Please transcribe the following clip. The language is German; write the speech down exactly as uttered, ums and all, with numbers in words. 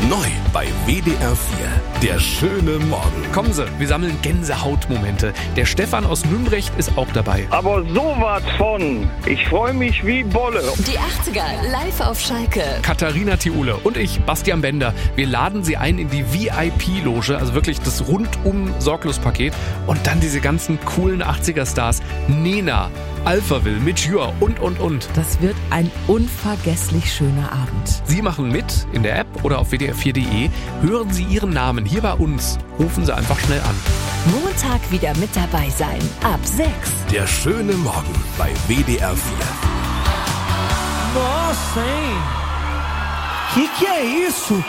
Neu bei W D R vier. Der schöne Morgen. Kommen Sie, wir sammeln Gänsehautmomente. Der Stefan aus Nümbrecht ist auch dabei. Aber sowas von. Ich freue mich wie Bolle. Die achtziger live auf Schalke. Katharina Thiule und ich, Bastian Bender, wir laden Sie ein in die V I P-Loge, also wirklich das Rundum-Sorglos-Paket. Und dann diese ganzen coolen achtziger-Stars. Nena, Alphaville, Mitch Jür und, und, und. Das wird ein unvergesslich schöner Abend. Sie machen mit in der App oder auf w d r vier punkt d e. Hören Sie Ihren Namen hier bei uns. Rufen Sie einfach schnell an. Montag wieder mit dabei sein. Ab sechs. Der schöne Morgen bei W D R vier. Nossa, hein? Que que é isso?